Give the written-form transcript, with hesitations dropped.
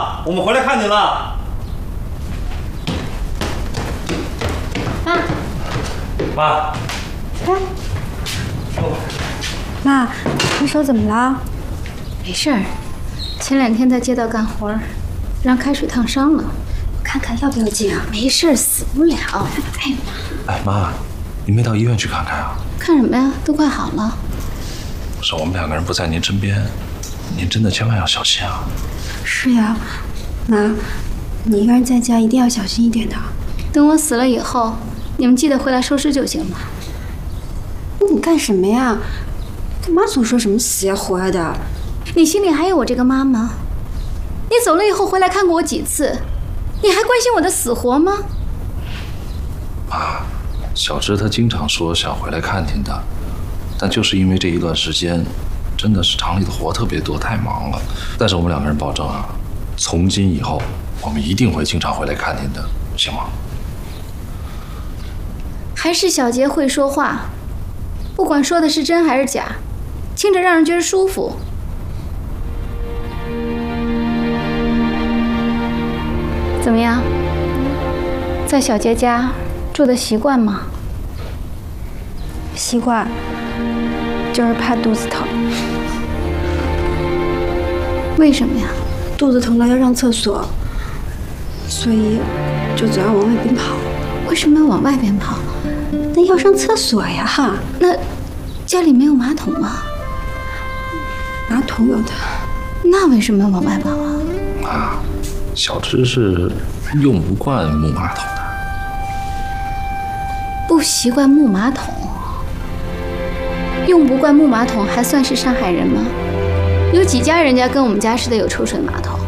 妈，我们回来看你了。 妈， 妈， 妈，你手怎么了？ 没事儿，前2天在街道干活，让开水烫伤了。 我看看要不要紧啊？ 没事儿，死不了。 哎妈，你没到医院去看看啊？ 看什么呀？都快好了。 不是我们2个人不在您身边，您真的千万要小心啊！ 是呀，妈，你一个人在家一定要小心一点的。 等我死了以后，你们记得回来收尸就行了。 你干什么呀？干嘛总说什么死呀活呀的？ 你心里还有我这个妈吗？你走了以后回来看过我几次？你还关心我的死活吗？ 妈，小芝她经常说想回来看您的，但就是因为这一段时间，真的是厂里的活特别多，太忙了。但是我们2个人保证啊，从今以后我们一定会经常回来看您的，行吗？ 还是小杰会说话，不管说的是真还是假，听着让人觉得舒服。怎么样，在小杰家住的习惯吗？ 习惯，就是怕肚子疼。 为什么呀？ 肚子疼了要上厕所，所以就总要往外边跑。 为什么要往外边跑？ 那要上厕所呀！哈， 那家里没有马桶吗？ 马桶有的。 那为什么要往外跑啊？ 啊，小芝是用不惯木马桶的。 不习惯木马桶，用不惯木马桶还算是上海人吗？有几家人家跟我们家似的有抽水马桶？